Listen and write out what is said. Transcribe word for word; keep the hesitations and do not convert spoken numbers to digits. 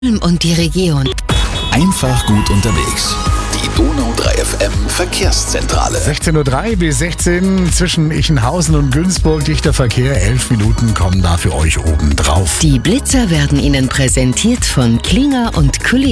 Und die Region. Einfach gut unterwegs. Die Donau drei F M Verkehrszentrale. sechzehn Uhr drei bis sechzehn zwischen Ichenhausen und Günzburg. Dichter Verkehr. Elf Minuten kommen da für euch oben drauf. Die Blitzer werden Ihnen präsentiert von Klinger und Kühli.